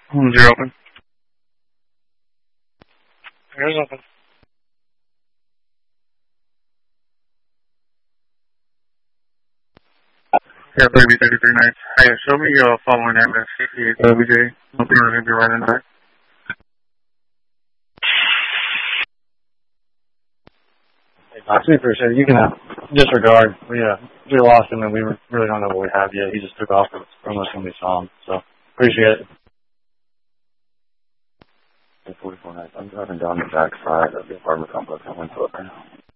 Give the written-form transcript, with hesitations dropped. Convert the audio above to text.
You're open. Here's open. Yeah, baby 33 nights. Hey, show me your following address. 68 WJ. Hope you're going to be running back. I appreciate it. You can disregard. We lost him and we really don't know what we have yet. He just took off from us when we saw him. So appreciate it. 44 nights. I'm driving down the back side of the apartment complex. I went to it right now.